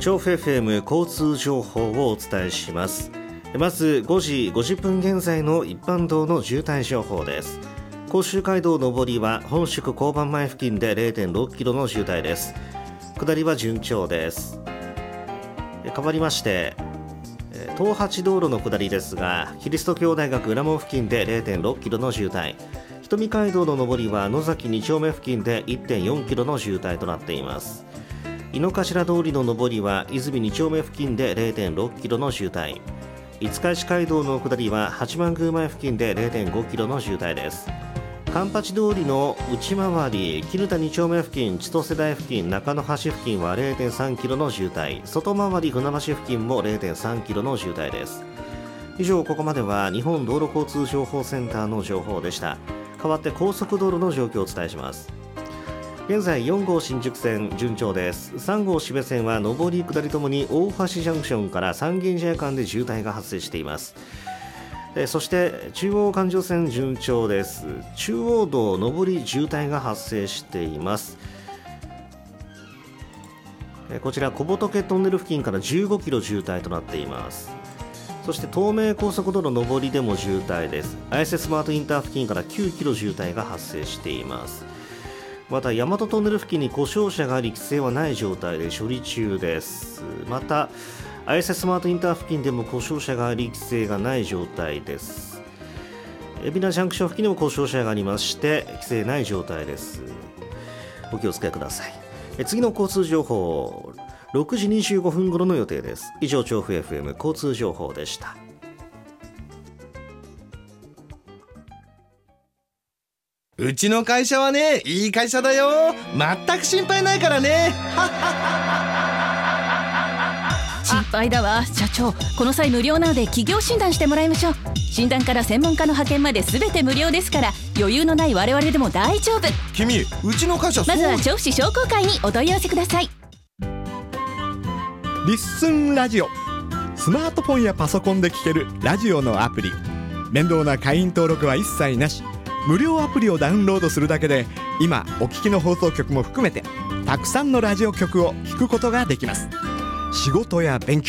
調布 FM 交通情報をお伝えします。まず5時50分現在の一般道の渋滞情報です。甲州街道上りは本宿交番前付近で 0.6 キロの渋滞です。下りは順調です。変わりまして東八道路の下りですが、キリスト教大学裏門付近で 0.6 キロの渋滞、瞳街道の上りは野崎2丁目付近で 1.4 キロの渋滞となっています。井の頭通りの上りは泉2丁目付近で 0.6 キロの渋滞、五日市街道の下りは八幡宮前付近で 0.5 キロの渋滞です。環八通りの内回り絹田2丁目付近、千歳台付近、中野橋付近は 0.3 キロの渋滞、外回り船橋付近も 0.3 キロの渋滞です。以上、ここまでは日本道路交通情報センターの情報でした。代わって高速道路の状況をお伝えします。現在4号新宿線順調です。3号渋谷線は上り下りともに大橋ジャンクションから三軒茶屋間で渋滞が発生しています。そして中央環状線順調です。中央道上り渋滞が発生しています。こちら小仏トンネル付近から15キロ渋滞となっています。そして東名高速道路上りでも渋滞です。綾瀬スマートインター付近から9キロ渋滞が発生しています。また大和トンネル付近に故障車があり規制はない状態で処理中です。また綾瀬スマートインター付近でも故障車があり規制がない状態です。海老名ジャンクション付近にも故障車がありまして規制ない状態です。お気をつけください。次の交通情報6時25分頃の予定です。以上、調布 FM 交通情報でした。 うちの会社はね、いい会社だよ。全く心配ないからね。 心配だわ社長。この際無料なので企業診断してもらいましょう。診断から専門家の派遣まで全て無料ですから、余裕のない我々でも大丈夫。 君、うちの会社まずは調布市商工会にお問い合わせください。 リッスンラジオ、スマートフォンやパソコンで聴けるラジオのアプリ。面倒な会員登録は一切なし。無料アプリをダウンロードするだけで、今お聞きの放送局も含めてたくさんのラジオ局を聞くことができます。仕事や勉強、